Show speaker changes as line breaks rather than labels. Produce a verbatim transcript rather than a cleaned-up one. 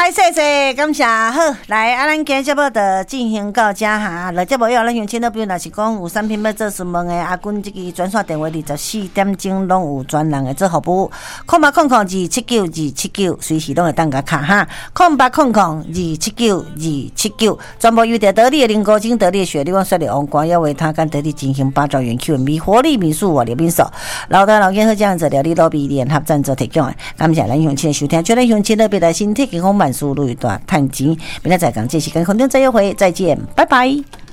来，谢谢，感谢。好，来，啊，咱今节目就进行到这哈。来节目以后，咱乡亲那边若是讲有产品要做询问的，阿君这个专线电话二十四点钟拢有专人的做服务。空八空空二七九二七九，随时拢会当甲卡哈。空八空空二七九二七九，全部有得得力的零高精、得力的雪莉光、雪莉王光要为他跟得力进行八兆元 Q 米活力民宿我刘斌手，老大老健和这样子料理罗比联合赞助提供的。感谢咱乡亲的收听，祝咱乡亲那边的身体健康万事如意大赚钱。明天再讲，这时间空中再约会，再见，拜拜。